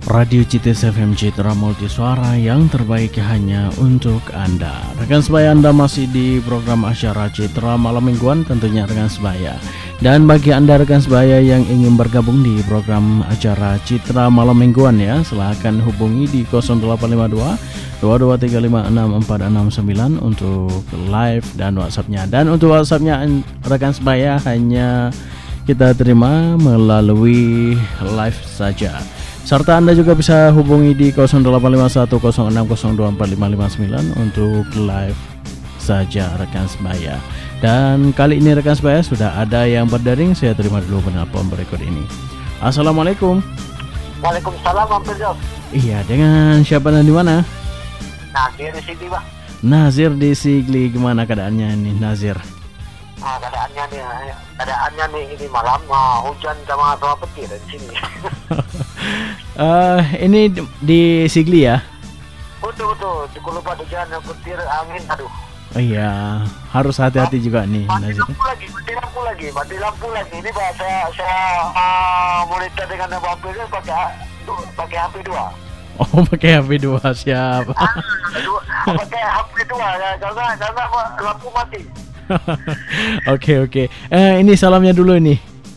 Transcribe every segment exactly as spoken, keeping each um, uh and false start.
Radio C T S F M Citra Multisuara yang terbaik hanya untuk Anda. Rekan sebaya, Anda masih di program acara Citra Malam Mingguan, tentunya rekan sebaya. Dan bagi Anda rekan sebaya yang ingin bergabung di program acara Citra Malam Mingguan ya, silahkan hubungi di nol delapan lima dua dua dua tiga lima enam empat enam sembilan untuk live dan WhatsApp-nya. Dan untuk WhatsApp-nya rekan sebaya hanya kita terima melalui live saja. Serta Anda juga bisa hubungi di nol delapan lima satu nol enam nol dua empat lima lima sembilan untuk live saja rekan sebaya. Dan kali ini rekan sebaya sudah ada yang berdaring. Saya terima dulu penelpon berikut ini. Assalamualaikum. Waalaikumsalam, Mampir Jos. Iya, dengan siapa dan di mana? Nazir di sini, Pak. Nazir di Sigli, gimana keadaannya nih Nazir? Nah, keadaannya nih, keadaannya nih ini malam uh, hujan sama sama petir di sini. uh, ini di, di Sigli ya? Betul betul, cukup lupa hujan, petir, angin, aduh. Oh iya, harus hati-hati juga nih mati Nazir. lampu lagi, mati lampu lagi, mati lampu lagi. Ini Pak, saya saya uh, monitor dengan Mampir Jos pakai pakai H P dua. Oh, pakai H P dua, siap. Ah, dua, pakai H P dua ya, karena karena lampu mati. Oke oke. Eh ini salamnya dulu nih.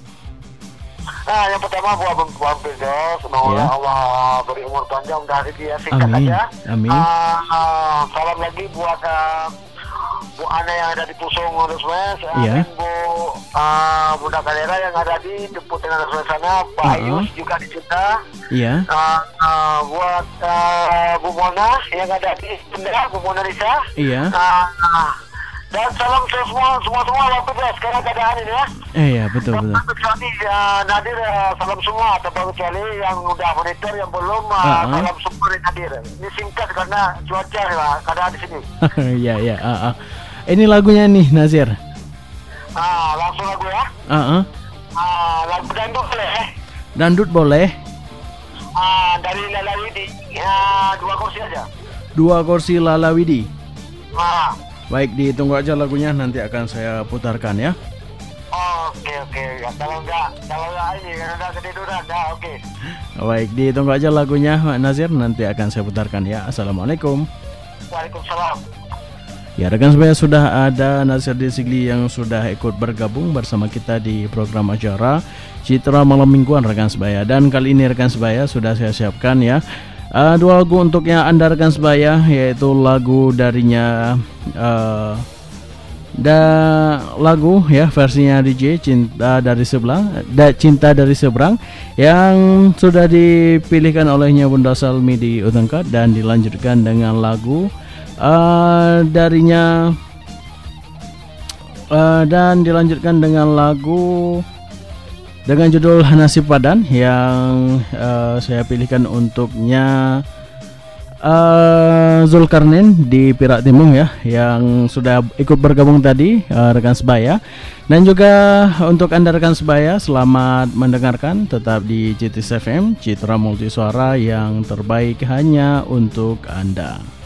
Nah, yang pertama buat Mampir Jos, semoga Ya. Allah beri umur panjang dan rezeki yang singkat Amin. aja. Amin. Uh, uh, salam lagi buat uh, Bu Ana yang ada di Pusung Rusmes, Iya. uh, Bu uh, Bunda Kalera yang ada di Jemput dengan Rusmes sana, Pak Uh-uh. Ayus juga di Cinta. Iya. Uh, uh, buat uh, Bu Mona yang ada di Sunda, Bu Mona Risa. Iya. Uh, uh, dan salam semua semua semua Mampir Jos sekarang keadaan ini ya. Eh ya, betul betul. Tanpa kecuali uh, Nadir, uh, salam semua tanpa kecuali yang udah monitor yang belum uh, Uh-huh. salam semua dari Nadir. Ini singkat karena cuaca ya, keadaan di sini. Iya iya. Uh, uh. Ini lagunya nih Nazir. Ah, langsung lagu ya. Uh, uh. Ah, lagu dangdut boleh. Eh? Dandut boleh. Ah, dari Lala Widi, ah, dua kursi aja. Dua kursi Lala Widi. Ah, Baik, ditunggu aja lagunya, nanti akan saya putarkan ya. oke oke. Ya, kalau enggak, kalau enggak ini kan udah ketiduran, dah oke. Baik, ditunggu aja lagunya Pak Nazir, nanti akan saya putarkan ya. Assalamualaikum. Waalaikumsalam. Ya rekan sebaya, sudah ada Nazir di Sigli yang sudah ikut bergabung bersama kita di program acara Citra Malam Mingguan rekan sebaya. Dan kali ini rekan sebaya sudah saya siapkan ya uh, dua lagu untuk yang Anda rekan sebaya, yaitu lagu darinya uh, da lagu ya versinya D J Cinta dari Seberang, da, Cinta dari Seberang yang sudah dipilihkan olehnya Bunda Salmi di Utengkat, dan dilanjutkan dengan lagu Uh, darinya uh, dan dilanjutkan dengan lagu dengan judul Nasib Padan yang uh, saya pilihkan untuknya uh, Zulkarnain di Perak Timur ya, yang sudah ikut bergabung tadi uh, rekan sebaya. Dan juga untuk Anda rekan sebaya, selamat mendengarkan, tetap di C T S F M Citra Multisuara yang terbaik hanya untuk Anda.